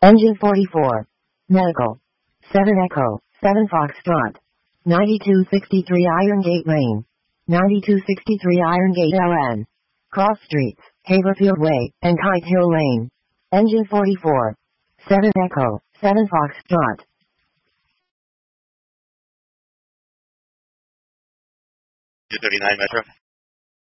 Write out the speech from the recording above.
Engine 44. Medical. 7 Echo, 7 Foxtrot. 9263 Iron Gate Lane. 9263 Iron Gate LN. Cross Streets, Haverfield Way, and Kite Hill Lane. Engine 44. 7 Echo, 7 Foxtrot. 39 Metro.